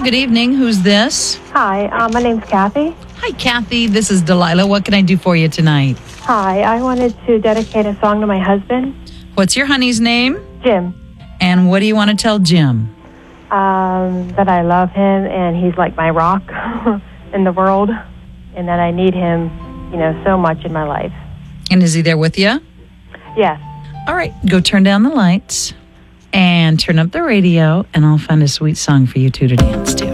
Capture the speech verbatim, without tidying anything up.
good evening. Who's this? Hi, uh, my name's Kathy. Hi, Kathy. This is Delilah. What can I do for you tonight? Hi, I wanted to dedicate a song to my husband, What's your honey's name? Jim. And what do you want to tell Jim? Um, that I love him and he's like my rock in the world, and that I need him, you know, so much in my life. And is he there with you? Yes. All right, go turn down the lights and turn up the radio, and I'll find a sweet song for you two to dance to.